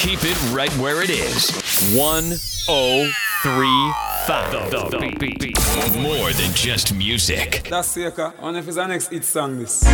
keep it right where it is. 1035. The beat. More than just music. That's Seika. I wonder if it's our next hit song, this.